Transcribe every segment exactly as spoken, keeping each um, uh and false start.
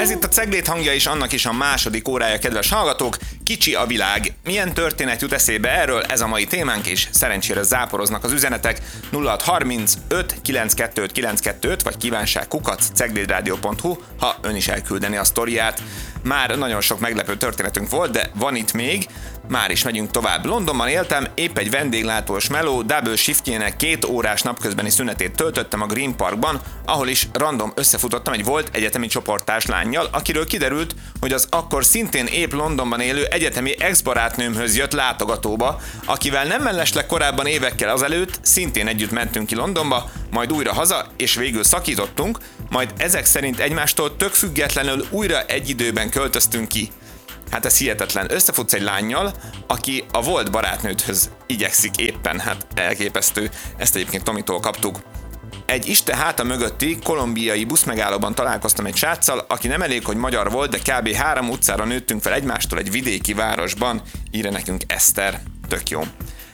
Ez itt a Cegléd hangja is, annak is a második órája, kedves hallgatók. Kicsi a világ. Milyen történet jut eszébe erről? Ez a mai témánk, és szerencsére záporoznak az üzenetek. nulla hat harmincöt kilencszázkettőt kilencszázkettőt vagy kívánság kukac ceglédradio pont hu, ha ön is elküldeni a sztoriát. Már nagyon sok meglepő történetünk volt, de van itt még. Már is megyünk tovább. Londonban éltem, épp egy vendéglátós meló double shiftjének két órás napközbeni szünetét töltöttem a Green Parkban, ahol is random összefutottam egy volt egyetemi csoporttárs lánnyal, akiről kiderült, hogy az akkor szintén épp Londonban élő egyetemi ex-barátnőmhöz jött látogatóba, akivel nem mellesleg korábban évekkel azelőtt szintén együtt mentünk ki Londonba, majd újra haza, és végül szakítottunk, majd ezek szerint egymástól tök függetlenül újra egy időben költöztünk ki. Hát ez hihetetlen. Összefutsz egy lánnyal, aki a volt barátnődhöz igyekszik éppen, hát elképesztő. Ezt egyébként Tomitól kaptuk. Egy Isten háta mögötti kolumbiai buszmegállóban találkoztam egy sráccal, aki nem elég, hogy magyar volt, de kb. három utcára nőttünk fel egymástól egy vidéki városban, írja nekünk Eszter. Tök jó.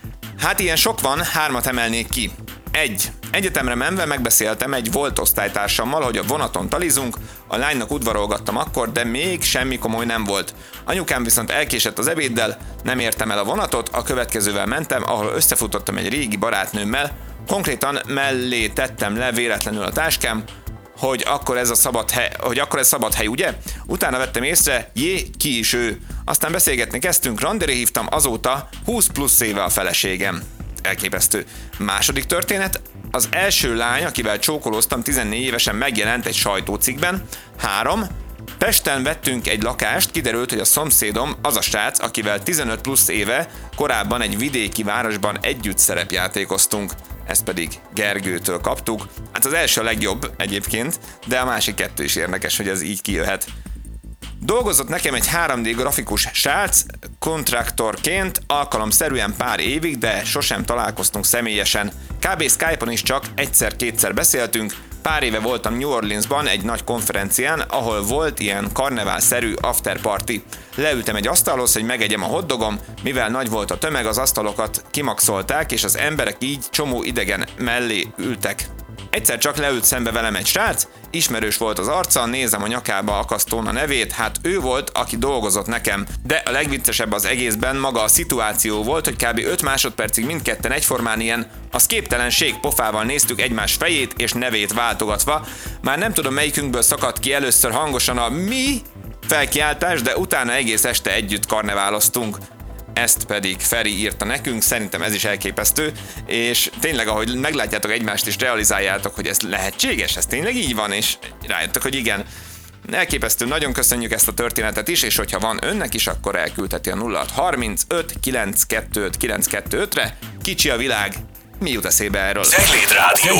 Hát ilyen sok van, hármat emelnék ki. Egy. Egyetemre menve megbeszéltem egy volt osztálytársammal, hogy a vonaton talizunk, a lánynak udvarolgattam akkor, de még semmi komoly nem volt. Anyukám viszont elkésett az ebéddel, nem értem el a vonatot, a következővel mentem, ahol összefutottam egy régi barátnőmmel, konkrétan mellé tettem le véletlenül a táskám, hogy akkor ez a szabad hely, hogy akkor ez szabad hely, ugye? Utána vettem észre, jé, ki is ő. Aztán beszélgetni kezdtünk, randire hívtam, azóta húsz plusz éve a feleségem. Elképesztő. Második történet, az első lány, akivel csókolóztam tizennégy évesen, megjelent egy sajtócikkben. Három. Pesten vettünk egy lakást, kiderült, hogy a szomszédom az a srác, akivel tizenöt plusz éve korábban egy vidéki városban együtt szerepjátékoztunk. Ezt pedig Gergőtől kaptuk. Hát az első a legjobb egyébként, de a másik kettő is érdekes, hogy ez így kijöhet. Dolgozott nekem egy három dé grafikus srác, kontraktorként, alkalomszerűen pár évig, de sosem találkoztunk személyesen. Kb. Skype-on is csak egyszer-kétszer beszéltünk, pár éve voltam New Orleansban egy nagy konferencián, ahol volt ilyen karneválszerű afterparty. Leültem egy asztalhoz, hogy megegyem a hotdogom, mivel nagy volt a tömeg, az asztalokat kimaxolták, és az emberek így csomó idegen mellé ültek. Egyszer csak leült szembe velem egy srác, ismerős volt az arca, nézem a nyakába akasztón a nevét, hát ő volt, aki dolgozott nekem. De a legviccesebb az egészben maga a szituáció volt, hogy kb. öt másodpercig mindketten egyformán ilyen a képtelenség pofával néztük egymás fejét és nevét váltogatva. Már nem tudom, melyikünkből szakadt ki először hangosan a mi felkiáltás, de utána egész este együtt karneváloztunk. Ezt pedig Feri írta nekünk, szerintem ez is elképesztő, és tényleg, ahogy meglátjátok egymást és realizáljátok, hogy ez lehetséges, ez tényleg így van, és rájöttek, hogy igen. Elképesztő, nagyon köszönjük ezt a történetet is, és hogyha van önnek is, akkor elküldheti a nulla hat harmincöt kilencszázkettőt kilencszázkettőtre. Kicsi a világ, mi jut eszébe erről? Cegléd Rádió.